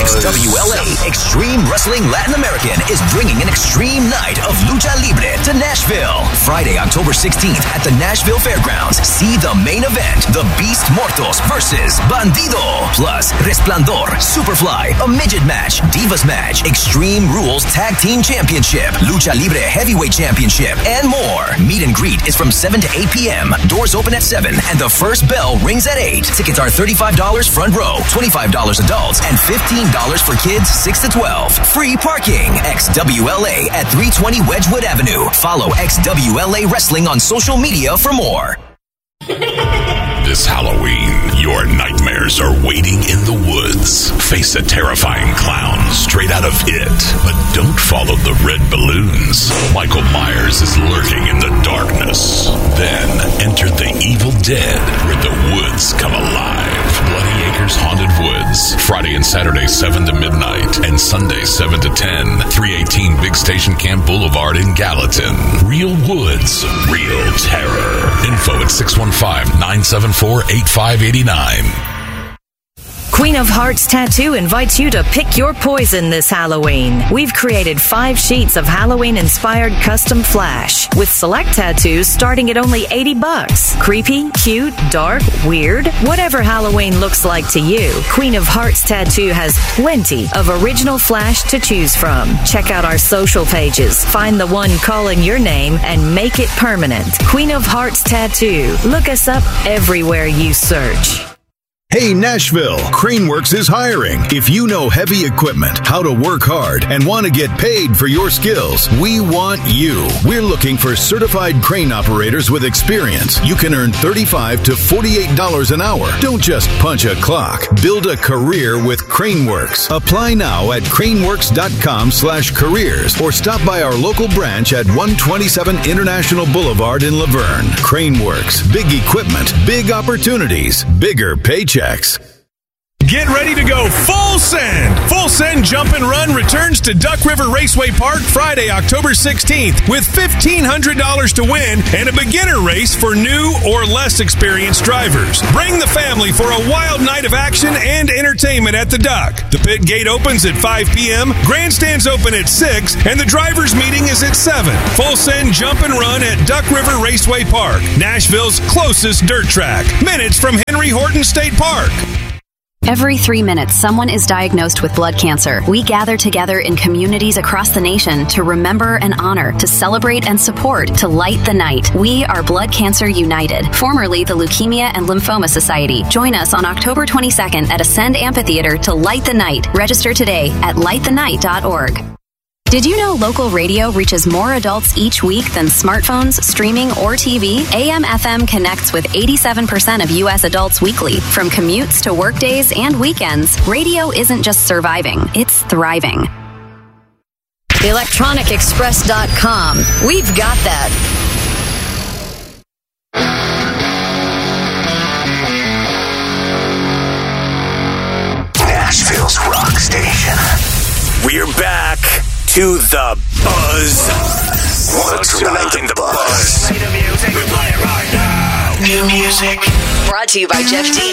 XWLA Extreme Wrestling Latin American is bringing an extreme night of lucha libre to Nashville. Friday, October 16th at the Nashville Fairgrounds. See the main event, The Beast Mortos versus Bandido. Plus, Resplandor, Superfly, a midget match, Divas match, Extreme Rules Tag Team Championship, Lucha Libre Heavyweight Championship, and more. Meet and greet is from 7 to 8 p.m. Doors open at 7, and the first bell rings at 8. Tickets are $35 front row, $25 adults, and $15 for kids 6 to 12. Free parking. XWLA at 320 Wedgwood Avenue. Follow XWLA Wrestling on social media for more. This Halloween, your nightmares are waiting in the woods. Face a terrifying clown straight out of It, but don't follow the red balloons. Michael Myers is lurking in the darkness. Then enter the Evil Dead, where the woods come alive. Bloody Acres Haunted Woods, Friday and Saturday 7 to midnight, and Sunday 7 to 10, 318 Big Station Camp Boulevard in Gallatin. Real woods, real terror. Info at 615-974-8589. Queen of Hearts Tattoo invites you to pick your poison this Halloween. We've created 5 sheets of Halloween-inspired custom flash with select tattoos starting at only $80. Creepy, cute, dark, weird, whatever Halloween looks like to you, Queen of Hearts Tattoo has plenty of original flash to choose from. Check out our social pages, find the one calling your name, and make it permanent. Queen of Hearts Tattoo. Look us up everywhere you search. Hey Nashville, Craneworks is hiring. If you know heavy equipment, how to work hard, and want to get paid for your skills, we want you. We're looking for certified crane operators with experience. You can earn $35 to $48 an hour. Don't just punch a clock. Build a career with Craneworks. Apply now at craneworks.com/careers or stop by our local branch at 127 International Boulevard in Laverne. Craneworks. Big equipment, big opportunities, bigger paychecks. Get ready to go full send. Full Send Jump and Run returns to Duck River Raceway Park Friday, October 16th with $1,500 to win and a beginner race for new or less experienced drivers. Bring the family for a wild night of action and entertainment at the Duck. The pit gate opens at 5 p.m., grandstands open at 6, and the drivers' meeting is at 7. Full Send Jump and Run at Duck River Raceway Park, Nashville's closest dirt track, minutes from Henry Horton State Park. Every 3 minutes, someone is diagnosed with blood cancer. We gather together in communities across the nation to remember and honor, to celebrate and support, to light the night. We are Blood Cancer United, formerly the Leukemia and Lymphoma Society. Join us on October 22nd at Ascend Amphitheater to light the night. Register today at lightthenight.org. Did you know local radio reaches more adults each week than smartphones, streaming, or TV? AM/FM connects with 87% of U.S. adults weekly. From commutes to workdays and weekends, radio isn't just surviving, it's thriving. ElectronicExpress.com. We've got that. Nashville's rock station. We're back to the Buzz. What's tonight in the Buzz? Play the music. We play it right now. New music. Brought to you by Jeff Dean